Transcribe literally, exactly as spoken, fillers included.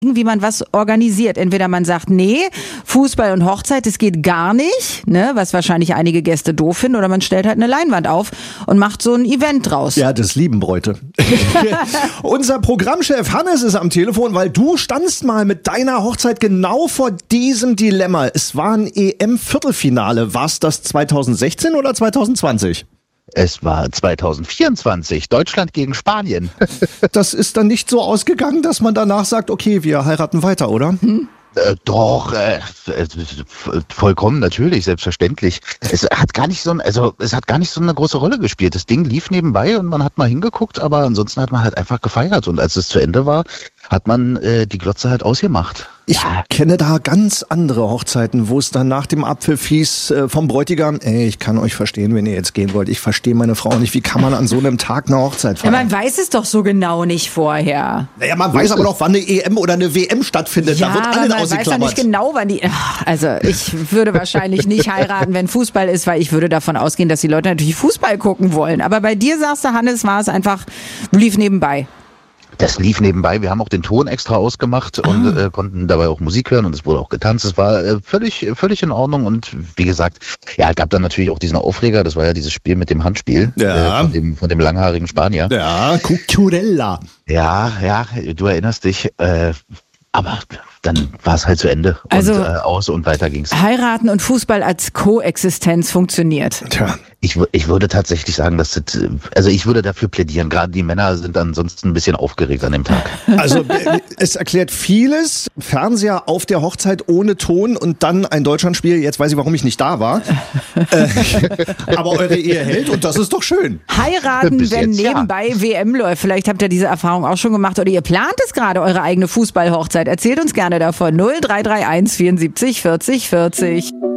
wie man was organisiert. Entweder man sagt, nee, Fußball und Hochzeit, das geht gar nicht, ne, was wahrscheinlich einige Gäste doof finden, oder man stellt halt eine Leinwand auf und macht so ein Event draus. Ja, das lieben Bräute. Unser Programmchef Hannes ist am Telefon, weil du standst mal mit deiner Hochzeit genau vor diesem Dilemma. Es war ein E M-Viertelfinale. War es das zwanzig sechzehn oder zwanzig zwanzig? Es war zwanzig vierundzwanzig, Deutschland gegen Spanien. Das ist dann nicht so ausgegangen, dass man danach sagt, okay, wir heiraten weiter, oder? Hm? Äh, doch, äh, vollkommen natürlich, selbstverständlich. Es hat gar nicht so ein, also es hat gar nicht so eine große Rolle gespielt. Das Ding lief nebenbei und man hat mal hingeguckt, aber ansonsten hat man halt einfach gefeiert. Und als es zu Ende war, hat man äh, die Glotze halt ausgemacht. Ich ja. kenne da ganz andere Hochzeiten, wo es dann nach dem Abpfiff hieß äh, vom Bräutigam, ey, ich kann euch verstehen, wenn ihr jetzt gehen wollt. Ich verstehe meine Frau nicht. Wie kann man an so einem Tag eine Hochzeit feiern? Ja, man weiß es doch so genau nicht vorher. Naja, man weiß aber doch, wann eine E M oder eine W M stattfindet. Ja, da wird alles man weiß doch nicht genau, wann die... Also ich würde wahrscheinlich nicht heiraten, wenn Fußball ist, weil ich würde davon ausgehen, dass die Leute natürlich Fußball gucken wollen. Aber bei dir, sagst du, Hannes, war es einfach, lief nebenbei. Das lief nebenbei. Wir haben auch den Ton extra ausgemacht ah. und äh, konnten dabei auch Musik hören und es wurde auch getanzt. Es war äh, völlig, völlig in Ordnung und wie gesagt, ja, es gab dann natürlich auch diesen Aufreger. Das war ja dieses Spiel mit dem Handspiel ja. äh, von, dem, von dem langhaarigen Spanier. Ja, Cucurella. Ja, ja, du erinnerst dich. Äh, aber dann war es halt zu Ende also, und äh, aus und weiter ging's. Heiraten und Fußball als Koexistenz funktioniert. Tja. Ich, ich würde tatsächlich sagen, dass das, also ich würde dafür plädieren. Gerade die Männer sind ansonsten ein bisschen aufgeregt an dem Tag. Also es erklärt vieles. Fernseher auf der Hochzeit ohne Ton und dann ein Deutschlandspiel. Jetzt weiß ich, warum ich nicht da war. äh, aber eure Ehe hält und das ist doch schön. Heiraten, Bis wenn jetzt, nebenbei ja. W M läuft. Vielleicht habt ihr diese Erfahrung auch schon gemacht oder ihr plant es gerade, eure eigene Fußballhochzeit. Erzählt uns gerne davon. null drei drei eins vierundsiebzig vierzig vierzig.